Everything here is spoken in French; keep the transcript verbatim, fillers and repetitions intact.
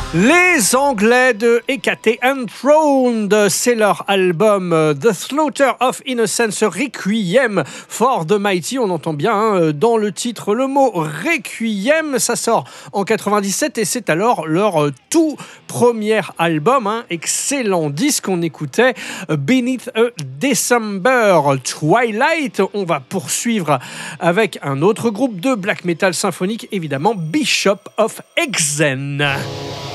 Les Anglais de Hecate Enthroned, c'est leur album The Slaughter of Innocence Requiem for the Mighty. On entend bien hein, dans le titre le mot Requiem. Ça sort en quatre-vingt-dix-sept et c'est alors leur tout premier album. Hein. Excellent disque. On écoutait Beneath a December Twilight. On va poursuivre avec un autre groupe de black metal symphonique, évidemment Bishop of Exen.